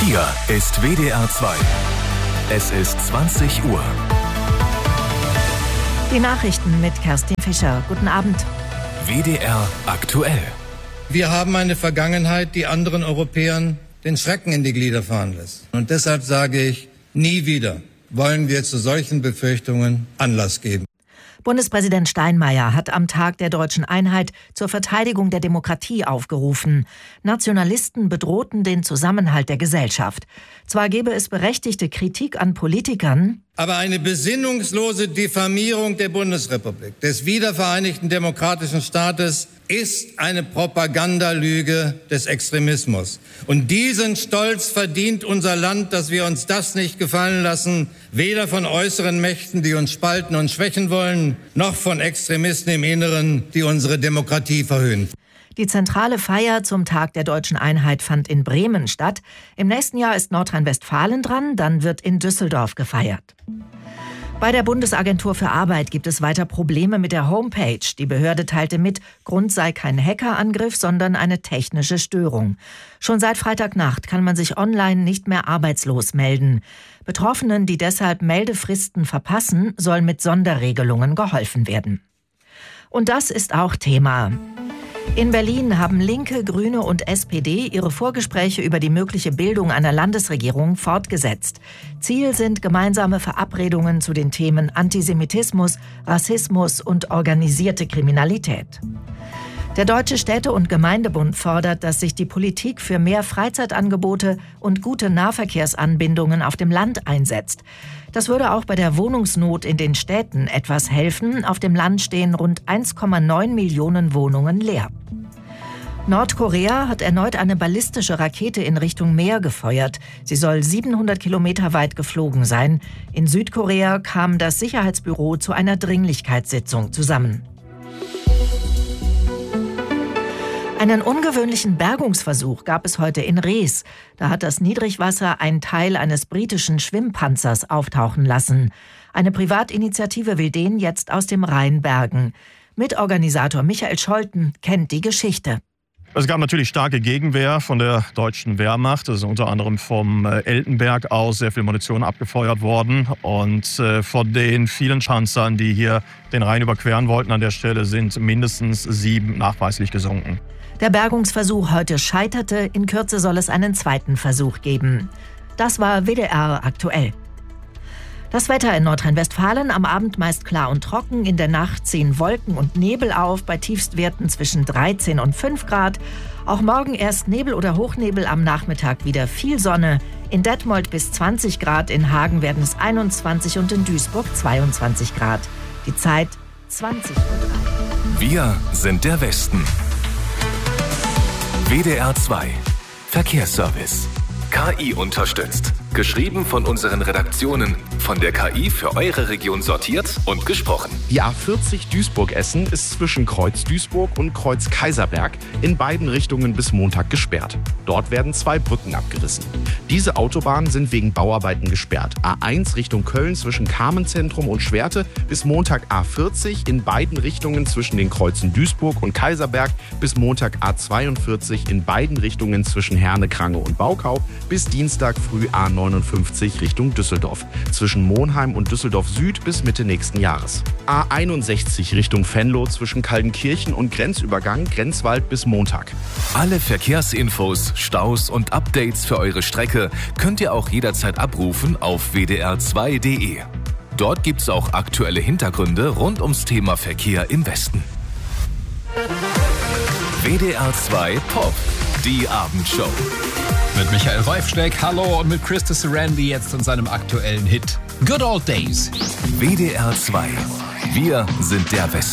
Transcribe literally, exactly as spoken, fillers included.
Hier ist W D R zwei. Es ist zwanzig Uhr. Die Nachrichten mit Kerstin Fischer. Guten Abend. W D R aktuell. Wir haben eine Vergangenheit, die anderen Europäern den Schrecken in die Glieder fahren lässt. Und deshalb sage ich, nie wieder wollen wir zu solchen Befürchtungen Anlass geben. Bundespräsident Steinmeier hat am Tag der Deutschen Einheit zur Verteidigung der Demokratie aufgerufen. Nationalisten bedrohten den Zusammenhalt der Gesellschaft. Zwar gäbe es berechtigte Kritik an Politikern, aber eine besinnungslose Diffamierung der Bundesrepublik, des wiedervereinigten demokratischen Staates, ist eine Propagandalüge des Extremismus. Und diesen Stolz verdient unser Land, dass wir uns das nicht gefallen lassen, weder von äußeren Mächten, die uns spalten und schwächen wollen, noch von Extremisten im Inneren, die unsere Demokratie verhöhnen. Die zentrale Feier zum Tag der Deutschen Einheit fand in Bremen statt. Im nächsten Jahr ist Nordrhein-Westfalen dran, dann wird in Düsseldorf gefeiert. Bei der Bundesagentur für Arbeit gibt es weiter Probleme mit der Homepage. Die Behörde teilte mit, Grund sei kein Hackerangriff, sondern eine technische Störung. Schon seit Freitagnacht kann man sich online nicht mehr arbeitslos melden. Betroffenen, die deshalb Meldefristen verpassen, soll mit Sonderregelungen geholfen werden. Und das ist auch Thema. In Berlin haben Linke, Grüne und S P D ihre Vorgespräche über die mögliche Bildung einer Landesregierung fortgesetzt. Ziel sind gemeinsame Verabredungen zu den Themen Antisemitismus, Rassismus und organisierte Kriminalität. Der Deutsche Städte- und Gemeindebund fordert, dass sich die Politik für mehr Freizeitangebote und gute Nahverkehrsanbindungen auf dem Land einsetzt. Das würde auch bei der Wohnungsnot in den Städten etwas helfen. Auf dem Land stehen rund eins Komma neun Millionen Wohnungen leer. Nordkorea hat erneut eine ballistische Rakete in Richtung Meer gefeuert. Sie soll siebenhundert Kilometer weit geflogen sein. In Südkorea kam das Sicherheitsbüro zu einer Dringlichkeitssitzung zusammen. Einen ungewöhnlichen Bergungsversuch gab es heute in Rees. Da hat das Niedrigwasser einen Teil eines britischen Schwimmpanzers auftauchen lassen. Eine Privatinitiative will den jetzt aus dem Rhein bergen. Mitorganisator Michael Scholten kennt die Geschichte. Es gab natürlich starke Gegenwehr von der deutschen Wehrmacht. Es ist unter anderem vom Eltenberg aus sehr viel Munition abgefeuert worden. Und äh, von den vielen Schanzern, die hier den Rhein überqueren wollten an der Stelle, sind mindestens sieben nachweislich gesunken. Der Bergungsversuch heute scheiterte. In Kürze soll es einen zweiten Versuch geben. Das war W D R aktuell. Das Wetter in Nordrhein-Westfalen: am Abend meist klar und trocken, in der Nacht ziehen Wolken und Nebel auf, bei Tiefstwerten zwischen dreizehn und fünf Grad. Auch morgen erst Nebel oder Hochnebel, am Nachmittag wieder viel Sonne. In Detmold bis zwanzig Grad, in Hagen werden es einundzwanzig und in Duisburg zweiundzwanzig Grad. Die Zeit zwanzig Uhr drei. Wir sind der Westen. W D R zwei Verkehrsservice. K I unterstützt. Geschrieben von unseren Redaktionen. Von der K I für eure Region sortiert und gesprochen. Die A vierzig Duisburg-Essen ist zwischen Kreuz Duisburg und Kreuz Kaiserberg in beiden Richtungen bis Montag gesperrt. Dort werden zwei Brücken abgerissen. Diese Autobahnen sind wegen Bauarbeiten gesperrt. A eins Richtung Köln zwischen Carmenzentrum und Schwerte bis Montag A vierzig in beiden Richtungen zwischen den Kreuzen Duisburg und Kaiserberg bis Montag A zweiundvierzig in beiden Richtungen zwischen Herne, Krange und Baukau bis Dienstag früh A neunundfünfzig Richtung Düsseldorf. Zwischen Monheim und Düsseldorf Süd bis Mitte nächsten Jahres. A einundsechzig Richtung Venlo zwischen Kaldenkirchen und Grenzübergang Grenzwald bis Montag. Alle Verkehrsinfos, Staus und Updates für eure Strecke könnt ihr auch jederzeit abrufen auf w d r zwei punkt d e. Dort gibt's auch aktuelle Hintergründe rund ums Thema Verkehr im Westen. W D R zwei Pop, die Abendshow. Mit Michael Reifsteck, hallo, und mit Christa Sarandi jetzt in seinem aktuellen Hit Good Old Days. W D R zwei. Wir sind der Westen.